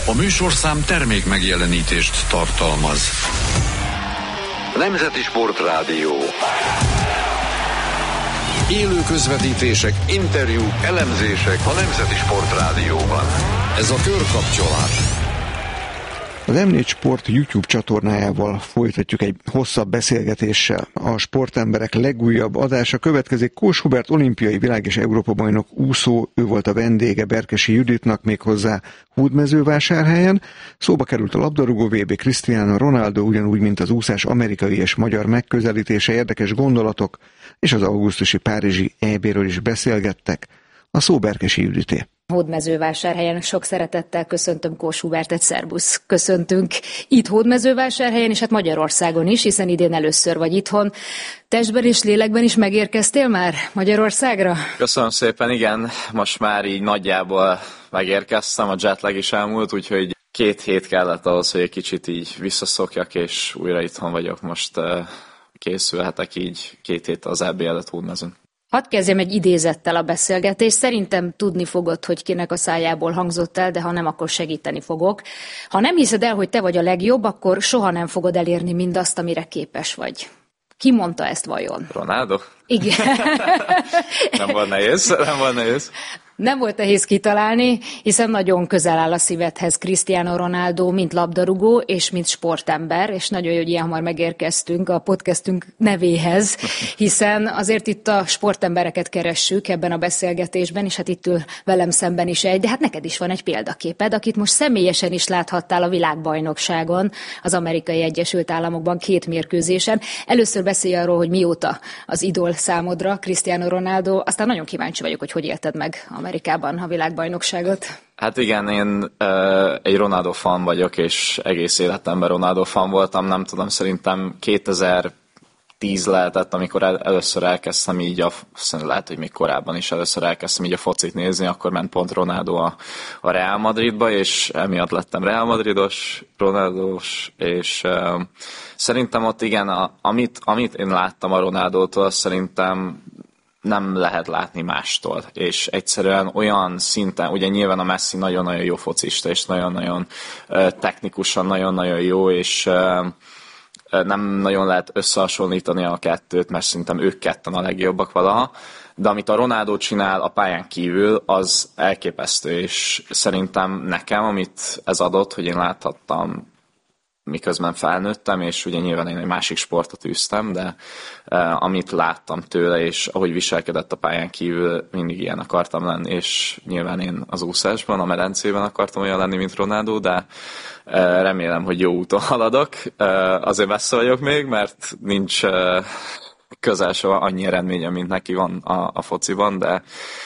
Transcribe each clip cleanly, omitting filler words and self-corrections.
A műsorszám termék megjelenítést tartalmaz. Nemzeti Sportrádió. Élő közvetítések, interjúk, elemzések a Nemzeti Sportrádióban. Ez a Körkapcsolás. Az M4 Sport YouTube csatornájával folytatjuk egy hosszabb beszélgetéssel. A sportemberek legújabb adása következik. Kós Hubert olimpiai világ- és Európa-bajnok úszó, ő volt a vendége Berkesi Juditnak, méghozzá Hódmezővásárhelyen. Szóba került a labdarúgó VB, Cristiano Ronaldo, ugyanúgy, mint az úszás amerikai és magyar megközelítése, érdekes gondolatok, és az augusztusi párizsi EB-ről is beszélgettek. A szó Berkesi Judité. Hódmezővásárhelyen sok szeretettel köszöntöm Kós Hubertet, szervusz! Köszöntünk itt Hódmezővásárhelyen, és hát Magyarországon is, hiszen idén először vagy itthon. Testben és lélekben is megérkeztél már Magyarországra? Köszönöm szépen, igen, most már így nagyjából megérkeztem, a jetlag is elmúlt, úgyhogy 2 hét kellett ahhoz, hogy egy kicsit így visszaszokjak, és újra itthon vagyok. Most készülhetek így 2 hét az EB előtt Hódmezőn. Hadd kezdjem egy idézettel a beszélgetést. Szerintem tudni fogod, hogy kinek a szájából hangzott el, de ha nem, akkor segíteni fogok. Ha nem hiszed el, hogy te vagy a legjobb, akkor soha nem fogod elérni mindazt, amire képes vagy. Ki mondta ezt vajon? Ronaldo? Igen. Nem volt nehéz. Nem volt nehéz kitalálni, hiszen nagyon közel áll a szívedhez Cristiano Ronaldo, mint labdarúgó és mint sportember, és nagyon jó, hogy ilyen hamar megérkeztünk a podcastünk nevéhez, hiszen azért itt a sportembereket keressük ebben a beszélgetésben, és hát itt ül velem szemben is egy, de hát neked is van egy példaképed, akit most személyesen is láthattál a világbajnokságon, az Amerikai Egyesült Államokban 2 mérkőzésen. Először beszélj arról, hogy mióta az idol számodra Cristiano Ronaldo, aztán nagyon kíváncsi vagyok, hogy élted meg Amerikában a világbajnokságot. Hát igen, én egy Ronaldo fan vagyok, és egész életemben Ronaldo fan voltam. Nem tudom, szerintem 2010 lehetett, amikor előszor elkezdtem így, lehet, hogy még korábban is először elkezdtem így a focit nézni, akkor ment pont Ronaldo a Real Madridba, és emiatt lettem Real Madridos, Ronaldos, és szerintem ott igen, amit én láttam a Ronaldótól, szerintem nem lehet látni mástól, és egyszerűen olyan szinten, ugye nyilván a Messi nagyon-nagyon jó focista, és nagyon-nagyon technikusan nagyon-nagyon jó, és nem nagyon lehet összehasonlítani a kettőt, mert szerintem ők ketten a legjobbak valaha, de amit a Ronaldo csinál a pályán kívül, az elképesztő, és szerintem nekem, amit ez adott, hogy én láthattam, miközben felnőttem, és ugye nyilván én egy másik sportot űztem, de amit láttam tőle, és ahogy viselkedett a pályán kívül, mindig ilyen akartam lenni, és nyilván én az úszásban, a medencében akartam olyan lenni, mint Ronaldo, de remélem, hogy jó úton haladok. Azért messze vagyok még, mert nincs közel soha annyi eredménye, mint neki van a fociban, de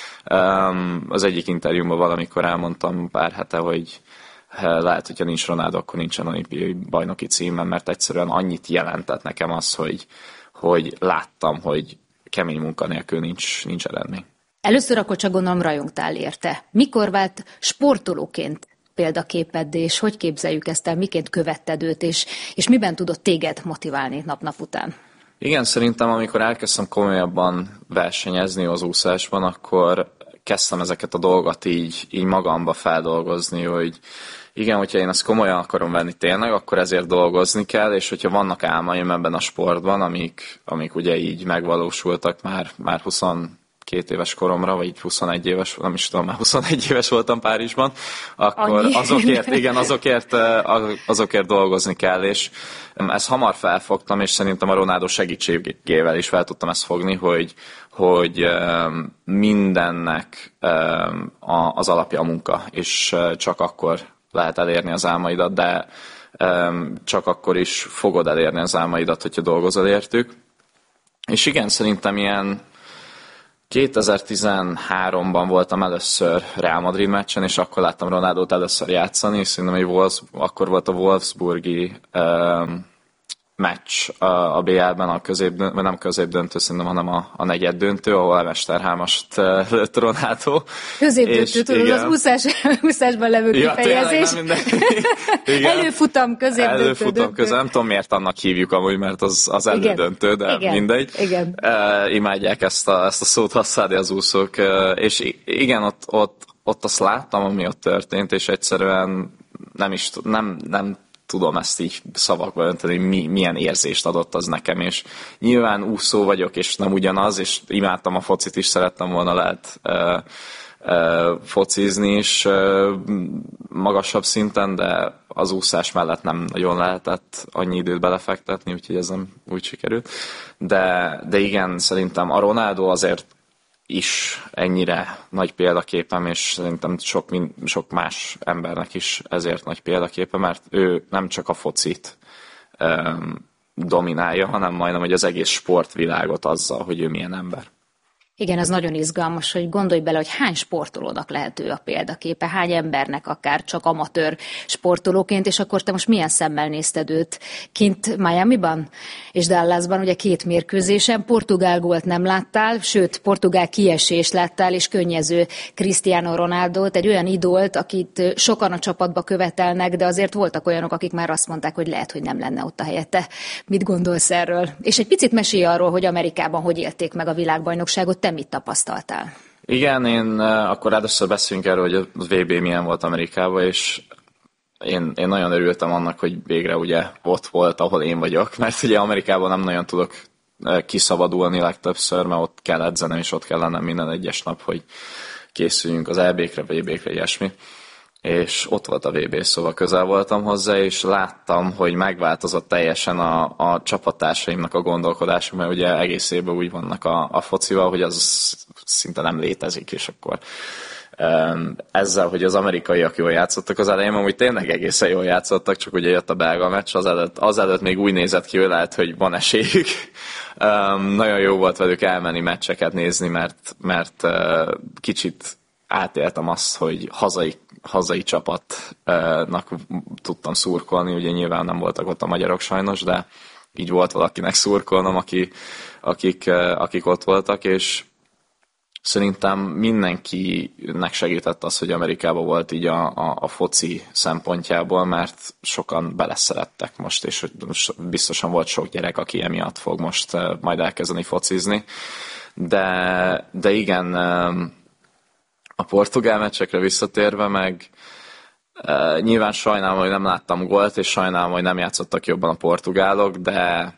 az egyik interjúmban valamikor elmondtam pár hete, hogy lehet, hogyha nincs Ronaldo, akkor nincsen olimpiai bajnoki címem, mert egyszerűen annyit jelentett nekem az, hogy láttam, hogy kemény munka nélkül nincs eredmény. Először akkor csak gondolom rajongtál érte. Mikor vált sportolóként példaképeddé, és hogy képzeljük ezt el, miként követted őt, és miben tudott téged motiválni nap-nap után? Igen, szerintem amikor elkezdtem komolyabban versenyezni az úszásban, akkor kezdtem ezeket a dolgokat így magamba feldolgozni, hogy igen, hogyha én ezt komolyan akarom venni tényleg, akkor ezért dolgozni kell, és hogyha vannak álmaim ebben a sportban, amik ugye így megvalósultak már 22 éves koromra, vagy 21 éves, nem is tudom, már 21 éves voltam Párizsban, akkor azokért dolgozni kell, és ezt hamar felfogtam, és szerintem a Ronaldo segítségével is fel tudtam ezt fogni, hogy mindennek az alapja a munka, és csak akkor lehet elérni az álmaidat, de csak akkor is fogod elérni az álmaidat, hogyha dolgozol értük. És igen, szerintem ilyen 2013-ban voltam először Real Madrid meccsen, és akkor láttam Ronaldót először játszani, szerintem akkor volt a Wolfsburgi meccs a BL-ben, nem középdöntő, szerintem, hanem a negyeddöntő, ahol a Mesterhámast lőtt Ronaldo. Középdöntő, tudod, az úszásban levő kifejezés. Előfutam, középdöntő. Nem tudom, miért annak hívjuk amúgy, mert az elődöntő, de igen, mindegy. Igen. Imádják ezt a szót használni az úszók, és igen, ott azt láttam, ami ott történt, és egyszerűen nem tudom ezt így szavakba önteni, milyen érzést adott az nekem, és nyilván úszó vagyok, és nem ugyanaz, és imádtam a focit is, szerettem volna lehet focizni is magasabb szinten, de az úszás mellett nem nagyon lehetett annyi időt belefektetni, úgyhogy ez nem úgy sikerült. De igen, szerintem a Ronaldo azért is ennyire nagy példaképem, és szerintem sok más embernek is ezért nagy példaképe, mert ő nem csak a focit dominálja, hanem majdnem, hogy az egész sportvilágot azzal, hogy ő milyen ember. Igen, ez nagyon izgalmas, hogy gondolj bele, hogy hány sportolónak lehet ő a példaképe, hány embernek akár csak amatőr sportolóként, és akkor te most milyen szemmel nézted őt kint Miamiban és Dallasban, ugye 2 mérkőzésen, portugál gólt nem láttál, sőt, portugál kiesést láttál, és könnyező Cristiano Ronaldót, egy olyan idolt, akit sokan a csapatba követelnek, de azért voltak olyanok, akik már azt mondták, hogy lehet, hogy nem lenne ott a helye. Te mit gondolsz erről? És egy picit mesélj arról, hogy Amerikában hogy élték meg a világbajnokságot, te mit tapasztaltál? Igen, én akkor először beszéljünk erről, hogy a VB milyen volt Amerikában, és én nagyon örültem annak, hogy végre ugye ott volt, ahol én vagyok, mert ugye Amerikában nem nagyon tudok kiszabadulni legtöbbször, mert ott kell edzenem, és ott kell lennem minden egyes nap, hogy készüljünk az EB-kre, VB-kre, ilyesmi. És ott volt a VB, szóval közel voltam hozzá, és láttam, hogy megváltozott teljesen a csapattársaimnak a gondolkodása, mert ugye egész évben úgy vannak a focival, hogy az szinte nem létezik, és akkor ezzel, hogy az amerikaiak jól játszottak az elején, amúgy tényleg egészen jól játszottak, csak ugye jött a belga meccs, azelőtt még úgy nézett ki, hogy lehet, hogy van esélyük. Nagyon jó volt velük elmenni meccseket nézni, mert kicsit átéltem azt, hogy hazai csapatnak tudtam szurkolni, ugye nyilván nem voltak ott a magyarok sajnos, de így volt valakinek szurkolnom, akik ott voltak, és szerintem mindenkinek segített az, hogy Amerikában volt így a foci szempontjából, mert sokan beleszerettek most, és biztosan volt sok gyerek, aki emiatt fog most majd elkezdeni focizni. De igen, a portugál meccsekre visszatérve meg nyilván sajnálom, hogy nem láttam gólt, és sajnálom, hogy nem játszottak jobban a portugálok, de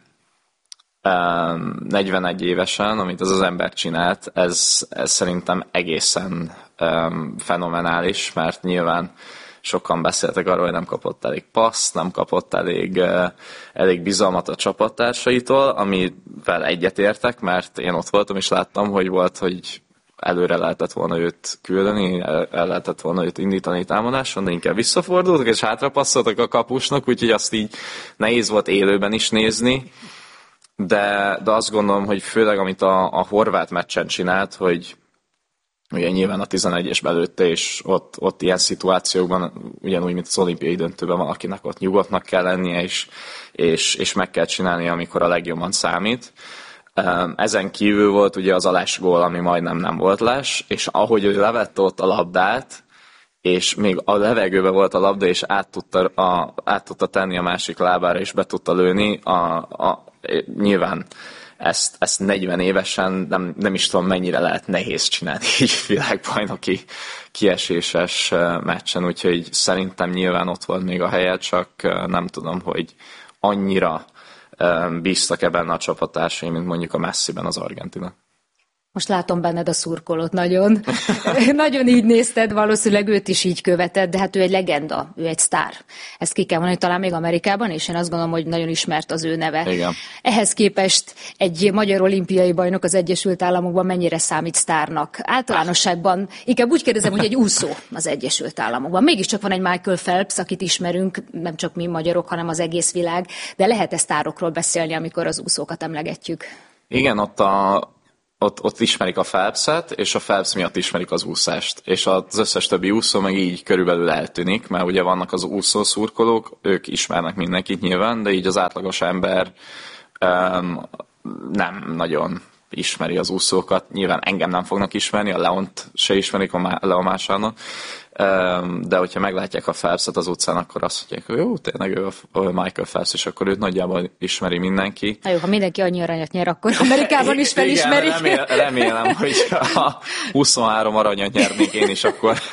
41 évesen, amit az ember csinált, ez szerintem egészen fenomenális, mert nyilván sokan beszéltek arról, hogy nem kapott elég paszt, nem kapott elég bizalmat a csapattársaitól, amivel egyetértek, mert én ott voltam, és láttam, hogy volt, hogy előre lehetett volna őt küldeni, el lehetett volna őt indítani támadáson, de inkább visszafordultak, és hátrapasszoltak a kapusnak, úgyhogy azt így nehéz volt élőben is nézni, de azt gondolom, hogy főleg amit a horvát meccsen csinált, hogy ugye nyilván a 11-es belőtte, és ott ilyen szituációkban, ugyanúgy, mint az olimpiai döntőben valakinek ott nyugodtnak kell lennie, és meg kell csinálni, amikor a legjobban számít. Ezen kívül volt ugye az alás gól, ami majdnem nem volt lás, és ahogy ő levette ott a labdát, és még a levegőben volt a labda, és át tudta tenni a másik lábára, és be tudta lőni, nyilván ezt 40 évesen nem is tudom, mennyire lehet nehéz csinálni így világbajnoki kieséses meccsen, úgyhogy szerintem nyilván ott volt még a helye, csak nem tudom, hogy annyira bíztak-e benne a csapattársai, mint mondjuk a Messiben az Argentina. Most látom benned a szurkolót nagyon. Nagyon így nézted, valószínűleg őt is így követed, de hát ő egy legenda, ő egy sztár. Ezt ki kell mondani, talán még Amerikában, és én azt gondolom, hogy nagyon ismert az ő neve. Igen. Ehhez képest egy magyar olimpiai bajnok az Egyesült Államokban mennyire számít sztárnak? Általánosságban, inkább úgy kérdezem, hogy egy úszó az Egyesült Államokban. Mégiscsak van egy Michael Phelps, akit ismerünk, nem csak mi magyarok, hanem az egész világ, de lehet-e sztárokról beszélni, amikor az úszókat emlegetjük? Igen, ott ismerik a Phelpset, és a Phelps miatt ismerik az úszást. És az összes többi úszó meg így körülbelül eltűnik, mert ugye vannak az úszó szurkolók, ők ismernek mindenkit nyilván, de így az átlagos ember nem nagyon ismeri az úszókat. Nyilván engem nem fognak ismerni, a Leont se ismerik, a Leo Másának. De hogyha meglátják a Phelpset az utcán, akkor azt mondják, hogy jó, tényleg ő a Michael Phelps, és akkor őt nagyjából ismeri mindenki. Na jó, ha mindenki annyi aranyat nyer, akkor Amerikában is felismerik. Igen, remélem, hogy ha 23 aranyat nyernék én is,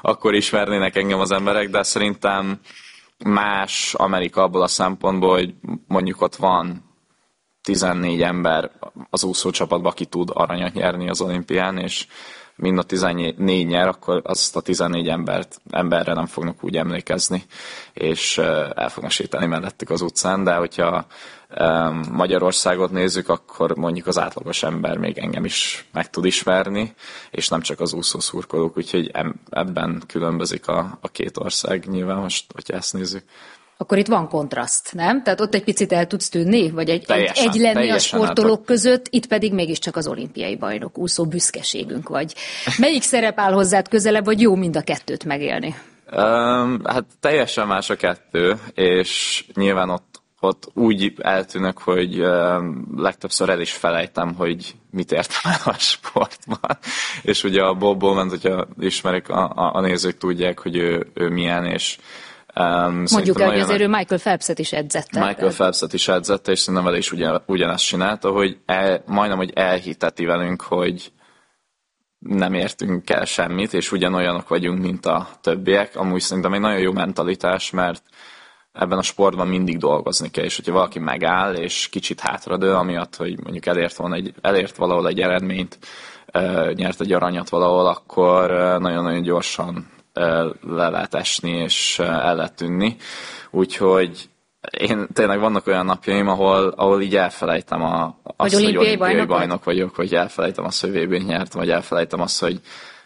akkor ismernének engem az emberek, de szerintem más Amerika abból a szempontból, hogy mondjuk ott van 14 ember az úszócsapatban, aki tud aranyat nyerni az olimpián, és mind a 14 nyer, akkor azt a 14 emberre nem fognak úgy emlékezni, és el fognak sétálni mellettük az utcán, de hogyha Magyarországot nézzük, akkor mondjuk az átlagos ember még engem is meg tud ismerni, és nem csak az úszószurkolók, úgyhogy ebben különbözik a két ország nyilván most, hogyha ezt nézzük. Akkor itt van kontraszt, nem? Tehát ott egy picit el tudsz tűnni, vagy egy lenni a sportolók között, itt pedig mégiscsak az olimpiai bajnok, úszó büszkeségünk vagy. Melyik szerep áll hozzád közelebb, vagy jó mind a kettőt megélni? Hát teljesen más a kettő, és nyilván ott úgy eltűnök, hogy legtöbbször el is felejtem, hogy mit értem el a sportban. És ugye a Bob Bowman, hogyha ismerik, a nézők tudják, hogy ő milyen, és mondjuk el, hogy azért ő Michael Phelpset is edzette. Michael Phelpset is edzette, és szerintem vele is ugyanezt csinálta, hogy majdnem, hogy elhiteti velünk, hogy nem értünk el semmit, és ugyanolyanok vagyunk, mint a többiek. Amúgy szerintem egy nagyon jó mentalitás, mert ebben a sportban mindig dolgozni kell, és hogyha valaki megáll, és kicsit hátradől, amiatt, hogy mondjuk elért valahol egy eredményt, nyert egy aranyat valahol, akkor nagyon-nagyon gyorsan le lehet esni, és el lehet tűnni. Úgyhogy én tényleg vannak olyan napjaim, ahol így elfelejtem azt, hogy olimpiai bajnok vagyok, vagy elfelejtem azt, hogy VB-n nyertem, vagy elfelejtem azt, hogy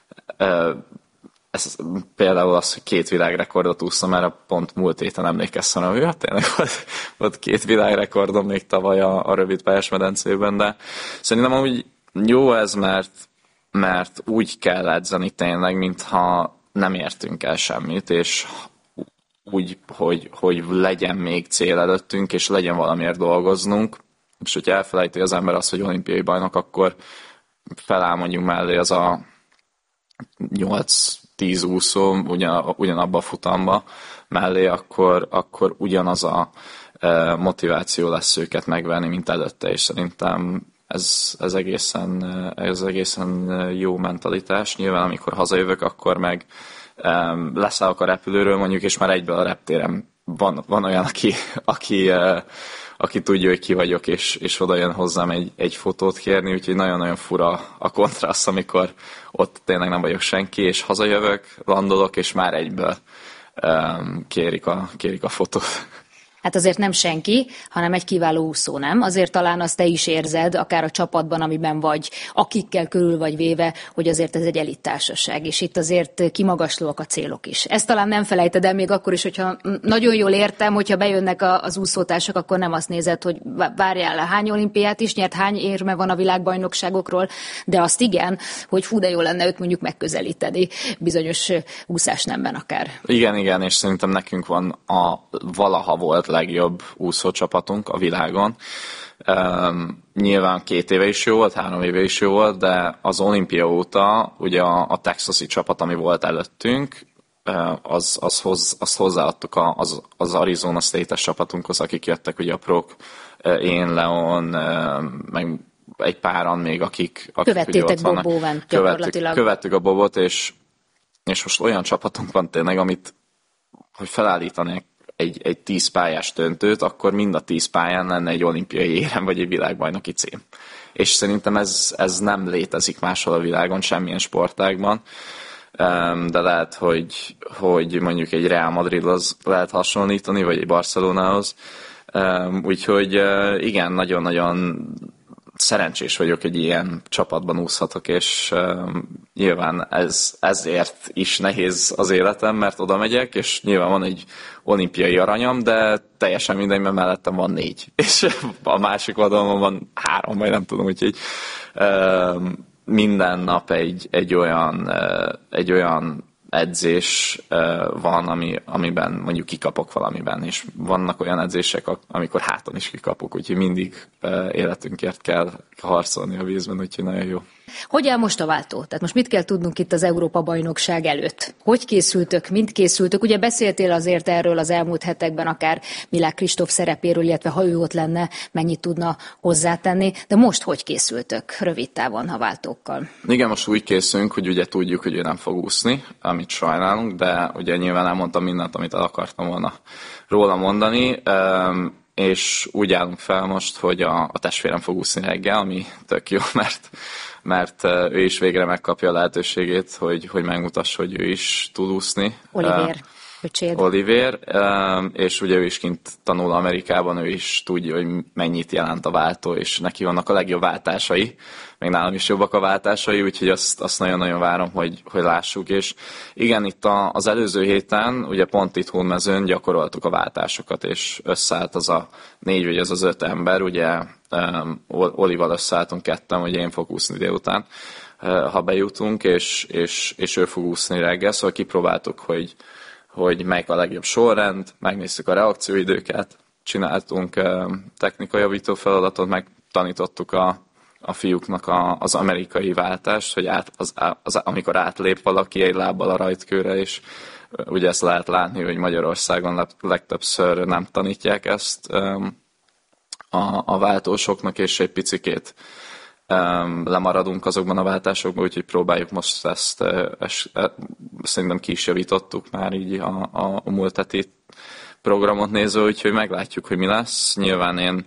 például az, hogy 2 világrekordot úsztam, erre pont múlt héten emlékeztem, hogy tényleg volt 2 világrekordom még tavaly a rövid pályás medencében, de szerintem amúgy jó ez, mert úgy kell edzeni tényleg, mintha nem értünk el semmit, és úgy, hogy legyen még cél előttünk, és legyen valamiért dolgoznunk, és hogyha elfelejti az ember azt, hogy olimpiai bajnok, akkor feláll mondjuk mellé az a 8-10 úszó ugyanabba a futamba mellé, akkor ugyanaz a motiváció lesz őket megverni, mint előtte, és szerintem ez egészen jó mentalitás. Nyilván, amikor hazajövök, akkor meg leszállok a repülőről mondjuk, és már egyből a reptéren van olyan, aki tudja, hogy ki vagyok, és oda jön hozzám egy fotót kérni, úgyhogy nagyon-nagyon fura a kontraszt, amikor ott tényleg nem vagyok senki, és hazajövök, landolok, és már egyből kérik a fotót. Hát azért nem senki, hanem egy kiváló úszó, nem? Azért talán azt te is érzed, akár a csapatban, amiben vagy, akikkel körül vagy véve, hogy azért ez egy elittársaság, és itt azért kimagaslóak a célok is. Ezt talán nem felejted el még akkor is, hogyha nagyon jól értem, hogyha bejönnek az úszótársak, akkor nem azt nézed, hogy várjál, hány olimpiát is nyert, hány érme van a világbajnokságokról, de azt igen, hogy fú, de jó lenne őt mondjuk megközelíteni bizonyos úszásnemben akár. Igen, és szerintem nekünk van valaha volt legjobb úszócsapatunk a világon. Nyilván 2 éve is jó volt, 3 éve is jó volt, de az olimpia óta ugye a texasi csapat, ami volt előttünk, azt hozzáadtuk az Arizona State-es csapatunkhoz, akik jöttek, ugye a prok, én, Leon, meg egy páran még, akik követtétek Bob Bowen gyakorlatilag. Követtük a Bobot, és most olyan csapatunk van tényleg, hogy felállítanék egy 10 pályás döntőt, akkor mind a 10 pályán lenne egy olimpiai érem, vagy egy világbajnoki cím. És szerintem ez nem létezik máshol a világon, semmilyen sportágban, de lehet, hogy mondjuk egy Real Madridhoz lehet hasonlítani, vagy egy Barcelonához. Úgyhogy igen, nagyon-nagyon szerencsés vagyok, hogy ilyen csapatban úszhatok, és nyilván ezért is nehéz az életem, mert oda megyek, és nyilván van egy olimpiai aranyam, de teljesen mindegy, mert mellettem van 4, és a másik oldalon van 3, vagy nem tudom, úgyhogy minden nap egy olyan edzés van, amiben mondjuk kikapok valamiben, és vannak olyan edzések, amikor háton is kikapok, úgyhogy mindig életünkért kell harcolni a vízben, úgyhogy nagyon jó. Hogy áll most a váltó? Tehát most mit kell tudnunk itt az Európa-bajnokság előtt? Hogy készültök, mint készültök? Ugye beszéltél azért erről az elmúlt hetekben, akár Milák Kristóf szerepéről, illetve ha ő ott lenne, mennyit tudna hozzátenni, de most hogy készültök rövid távon a váltókkal? Igen, most úgy készülünk, hogy ugye tudjuk, hogy ő nem fog úszni, amit sajnálunk, de ugye nyilván elmondtam mindent, amit el akartam volna róla mondani, és úgy állunk fel most, hogy a testvérem fog úszni reggel, ami tök jó, mert ő is végre megkapja a lehetőségét, hogy megmutassa, hogy ő is tud úszni. Olivér, és ugye ő is kint tanul Amerikában, ő is tudja, hogy mennyit jelent a váltó, és neki vannak a legjobb váltásai, még nálam is jobbak a váltásai, úgyhogy azt nagyon-nagyon várom, hogy lássuk, és igen, itt az előző héten, ugye pont itt Hunmezőn gyakoroltuk a váltásokat, és összeállt az a 4 vagy az 5 ember, ugye Olival összeálltunk ketten, hogy én fogok úszni délután, ha bejutunk, és ő fog úszni reggel, szóval kipróbáltuk, hogy melyik a legjobb sorrend, megnéztük a reakcióidőket, csináltunk technikajavító feladatot, megtanítottuk a fiúknak az amerikai váltást, hogy amikor átlép valaki egy lábbal a rajtkőre, és ugye ezt lehet látni, hogy Magyarországon legtöbbször nem tanítják ezt a váltósoknak, és egy picikét lemaradunk azokban a váltásokban, úgyhogy próbáljuk most ezt szerintem ki is javítottuk már így a múlt heti programot nézve, úgyhogy meglátjuk, hogy mi lesz. Nyilván én,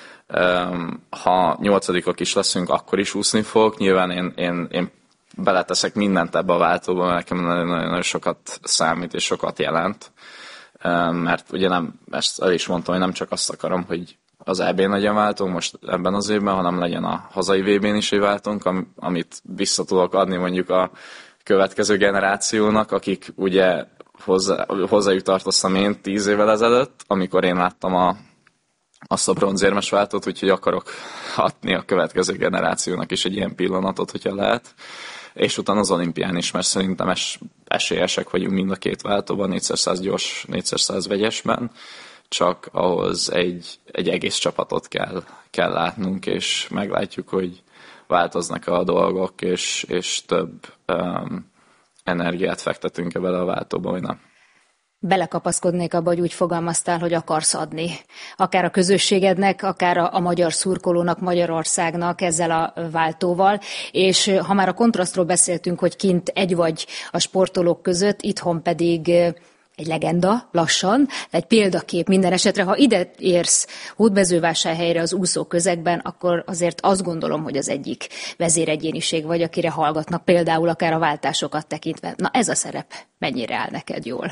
ha 8-ak is leszünk, akkor is úszni fogok. Nyilván én beleteszek mindent ebbe a váltóba, mert nekem nagyon sokat számít és sokat jelent. Mert ugye ezt el is mondtam, hogy nem csak azt akarom, hogy az EB-n legyen váltónk most ebben az évben, hanem legyen a hazai VB-n is egy váltónk, amit vissza tudok adni mondjuk a következő generációnak, akik ugye hozzájuk tartoztam én 10 évvel ezelőtt, amikor én láttam azt a bronzérmes váltót, úgyhogy akarok adni a következő generációnak is egy ilyen pillanatot, hogyha lehet. És utána az olimpián is, mert szerintem esélyesek vagyunk mind a két váltóban, 4x100 gyors, 4x100 vegyesben, csak ahhoz egy egész csapatot kell látnunk, és meglátjuk, hogy változnak a dolgok, és több energiát fektetünk bele a váltóba, vagy nem. Belekapaszkodnék abba, hogy úgy fogalmaztál, hogy akarsz adni. Akár a közösségednek, akár a magyar szurkolónak, Magyarországnak ezzel a váltóval. És ha már a kontrasztról beszéltünk, hogy kint egy vagy a sportolók között, itthon pedig egy legenda, lassan, egy példakép minden esetre. Ha ide érsz Hódmezővásárhelyre az úszó közegben, akkor azért azt gondolom, hogy az egyik vezéregyéniség vagy, akire hallgatnak, például akár a váltásokat tekintve. Na ez a szerep mennyire áll neked jól?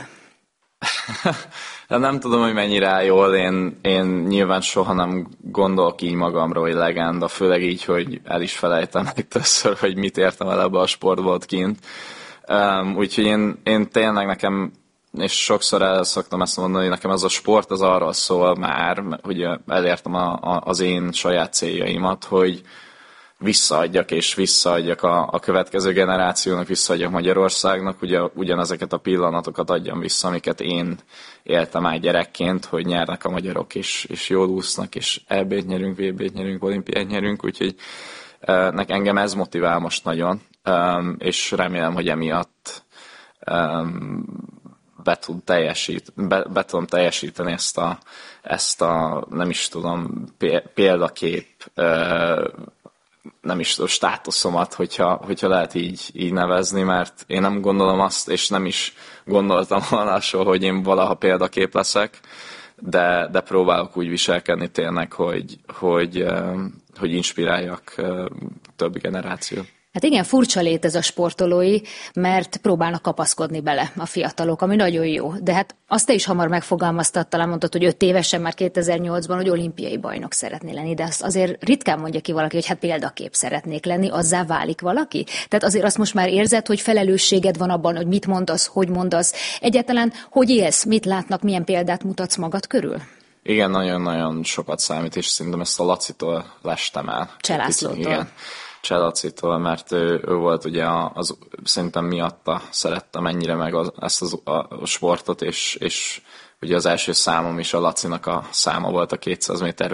Nem tudom, hogy mennyire áll jól. Én nyilván soha nem gondolok így magamról, hogy legenda, főleg így, hogy el is felejtem meg többször, hogy mit értem el ebbe a sportból kint. Úgyhogy én tényleg nekem, és sokszor el szoktam ezt mondani, hogy nekem ez a sport az arról szól már, hogy elértem az én saját céljaimat, hogy visszaadjak a következő generációnak, visszaadjak Magyarországnak, ugye ugyanezeket a pillanatokat adjam vissza, amiket én éltem át gyerekként, hogy nyernek a magyarok, és jól úsznak, és EB-t nyerünk, VB-t nyerünk, olimpiát nyerünk, úgyhogy engem ez motivál most nagyon, és remélem, hogy emiatt be tudom teljesíteni ezt a nem is tudom, példakép, nem is tudom, státuszomat, hogyha lehet így nevezni, mert én nem gondolom azt, és nem is gondoltam volna soha, hogy én valaha példakép leszek, de próbálok úgy viselkedni tényleg, hogy inspiráljak több generációt. Hát igen, furcsa lét ez a sportolói, mert próbálnak kapaszkodni bele a fiatalok, ami nagyon jó. De hát azt te is hamar megfogalmaztad, talán mondtad, hogy 5 évesen már 2008-ban, hogy olimpiai bajnok szeretné lenni, de azt azért ritkán mondja ki valaki, hogy hát példakép szeretnék lenni, azzá válik valaki? Tehát azért azt most már érzed, hogy felelősséged van abban, hogy mit mondasz, hogy mondasz, egyáltalán hogy élsz, mit látnak, milyen példát mutatsz magad körül? Igen, nagyon-nagyon sokat számít, és szerintem ezt a Lacitól lestem el. Cselászlótól. Igen. Cselacitól, mert ő volt ugye szerintem miatta szerettem ennyire meg ezt a sportot, és ugye az első számom is a Lacinak a száma volt a 200 méter